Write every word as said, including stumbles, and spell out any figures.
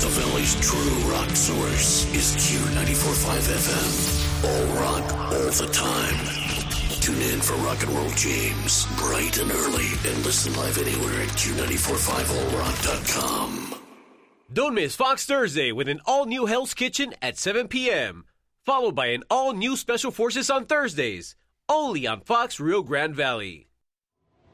Valley's true rock source is Q ninety-four point five F M. All rock, all the time. Tune in for Rock and Roll James, bright and early, and listen live anywhere at Q nine four five all rock dot com. Don't miss Fox Thursday with an all-new Hell's Kitchen at seven p.m., followed by an all-new Special Forces on Thursdays, only on Fox Rio Grande Valley.